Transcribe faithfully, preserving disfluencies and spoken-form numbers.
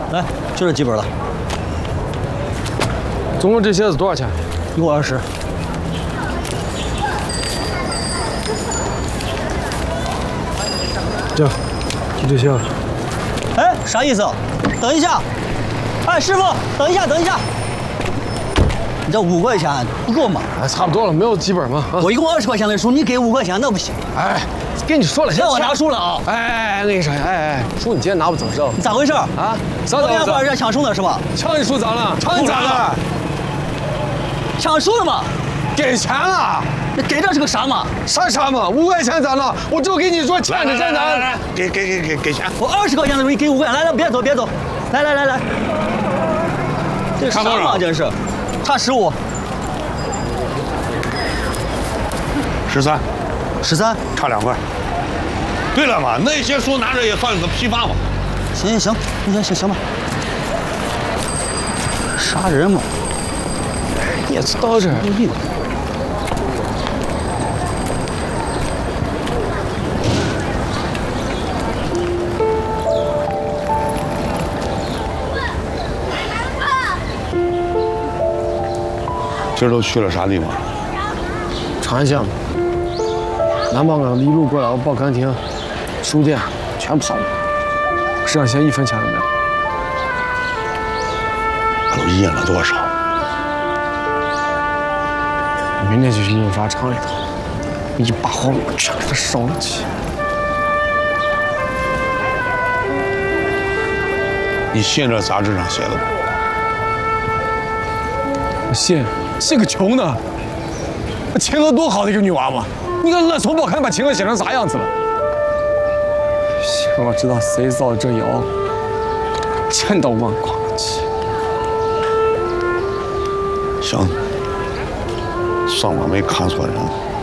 来，就这几本了。 总共这些是多少钱？ 一共二十。 这，就这些了。 哎，啥意思？等一下！哎，师傅，等一下，等一下！你这五块钱不够吗？ 哎，差不多了，没有几本吗？啊、 我一共二十块钱的书，你给五块钱那不行。 哎，跟你说了， 让我拿书了啊！ 哎哎哎，我跟你说，哎哎，书你今天拿不走是吧？ 咋回事啊？ 咋昨天晚上人家抢书呢是吧？ 抢你书咋了？抢你咋了？ 抢书了吗？ 给钱了。 那给这是个啥嘛？ 啥啥嘛？五块钱咋了？我就给你说欠着欠着。 来来来，给给给给给钱！ 我二十块钱的书，你给五块钱，来来，别走别走，来来来来。这啥嘛？这是，差十五。 十三， 十三， 差两块。对了嘛，那些书拿着也算是个批发嘛。 行行行，行行行吧。杀人嘛？ 也知道这。 今儿都去了啥地方？ 长安县嘛，南宝岗一路过来，我报刊亭、书店全跑了，身上现一分钱都没有。 都印了多少？ 明天就去印刷厂里头，一把火全给它烧了去。 你信这杂志上写的吗？ 我信。信个穷的！秦娥多好的一个女娃娃，你看烂怂报刊把秦娥写成啥样子了？想要知道谁造这谣，千刀万剐去！ 行，算我没看错人。